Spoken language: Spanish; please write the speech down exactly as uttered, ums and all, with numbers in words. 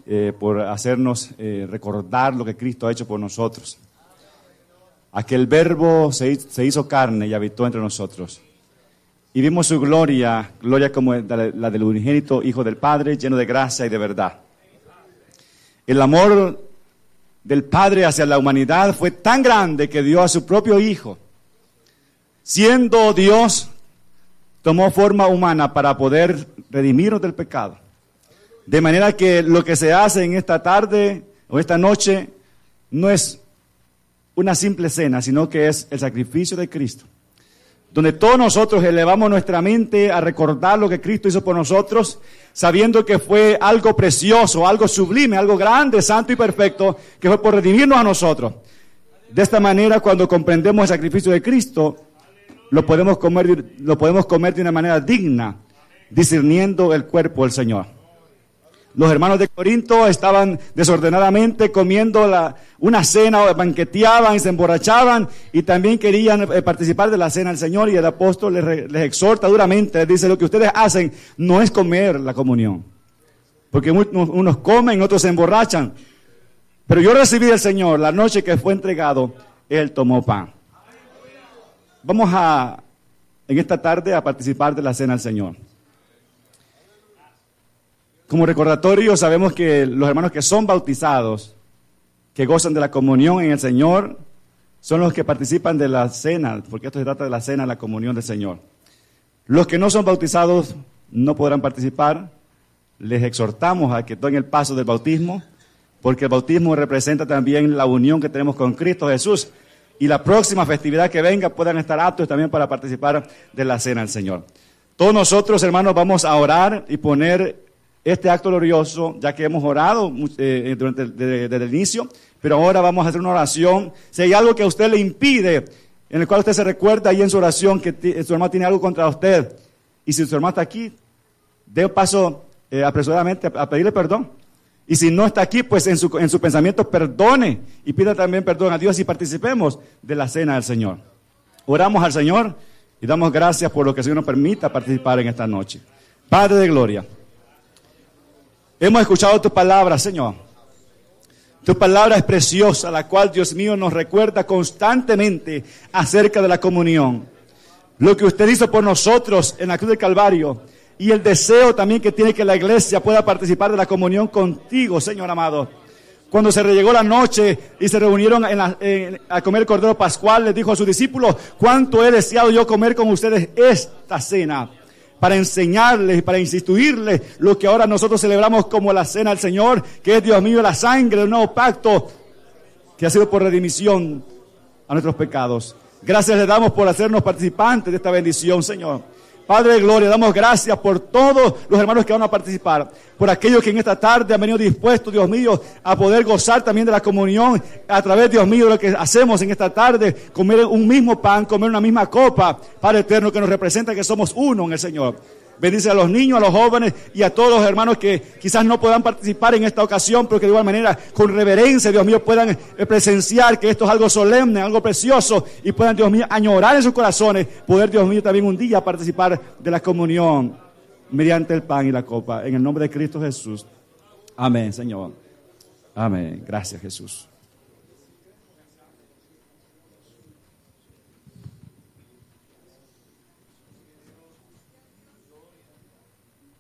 eh, por hacernos eh, recordar lo que Cristo ha hecho por nosotros. Aquel verbo se, se hizo carne y habitó entre nosotros. Y vimos su gloria, gloria como la del unigénito Hijo del Padre, lleno de gracia y de verdad. El amor del Padre hacia la humanidad fue tan grande que dio a su propio Hijo. Siendo Dios, tomó forma humana para poder redimirnos del pecado. De manera que lo que se hace en esta tarde o esta noche no es una simple cena, sino que es el sacrificio de Cristo. Donde todos nosotros elevamos nuestra mente a recordar lo que Cristo hizo por nosotros, sabiendo que fue algo precioso, algo sublime, algo grande, santo y perfecto, que fue por redimirnos a nosotros. De esta manera, cuando comprendemos el sacrificio de Cristo, lo podemos comer, lo podemos comer de una manera digna, discerniendo el cuerpo del Señor. Los hermanos de Corinto estaban desordenadamente comiendo la, una cena, banqueteaban y se emborrachaban y también querían eh, participar de la cena del Señor, y el apóstol les, les exhorta duramente, les dice: lo que ustedes hacen no es comer la comunión, porque unos, unos comen, otros se emborrachan, pero yo recibí del Señor la noche que fue entregado, Él tomó pan. Vamos a, en esta tarde, a participar de la cena del Señor. Como recordatorio, sabemos que los hermanos que son bautizados, que gozan de la comunión en el Señor, son los que participan de la cena, porque esto se trata de la cena, la comunión del Señor. Los que no son bautizados no podrán participar. Les exhortamos a que tomen el paso del bautismo, porque el bautismo representa también la unión que tenemos con Cristo Jesús, y la próxima festividad que venga puedan estar aptos también para participar de la cena del Señor. Todos nosotros, hermanos, vamos a orar y poner este acto glorioso, ya que hemos orado eh, durante el, desde, desde el inicio, pero ahora vamos a hacer una oración. Si hay algo que a usted le impide, en el cual usted se recuerda ahí en su oración que t- su hermano tiene algo contra usted, y si su hermano está aquí, dé un paso eh, apresuradamente a, a pedirle perdón. Y si no está aquí, pues en su, en su pensamiento perdone y pida también perdón a Dios y participemos de la cena del Señor. Oramos al Señor y damos gracias por lo que el Señor nos permita participar en esta noche. Padre de gloria, hemos escuchado tu palabra, Señor. Tu palabra es preciosa, la cual, Dios mío, nos recuerda constantemente acerca de la comunión. Lo que usted hizo por nosotros en la cruz del Calvario, y el deseo también que tiene que la iglesia pueda participar de la comunión contigo, Señor amado. Cuando se llegó la noche y se reunieron en la, en, a comer el Cordero Pascual, les dijo a sus discípulos: cuánto he deseado yo comer con ustedes esta cena, para enseñarles y para instituirles lo que ahora nosotros celebramos como la cena del Señor, que es, Dios mío, la sangre del nuevo pacto, que ha sido por redimición a nuestros pecados. Gracias le damos por hacernos participantes de esta bendición, Señor. Padre de gloria, damos gracias por todos los hermanos que van a participar, por aquellos que en esta tarde han venido dispuestos, Dios mío, a poder gozar también de la comunión a través, Dios mío, de lo que hacemos en esta tarde, comer un mismo pan, comer una misma copa, Padre eterno, que nos representa que somos uno en el Señor. Bendice a los niños, a los jóvenes y a todos los hermanos que quizás no puedan participar en esta ocasión, pero que de igual manera, con reverencia, Dios mío, puedan presenciar que esto es algo solemne, algo precioso, y puedan, Dios mío, añorar en sus corazones, poder, Dios mío, también un día participar de la comunión mediante el pan y la copa. En el nombre de Cristo Jesús. Amén, Señor. Amén. Gracias, Jesús.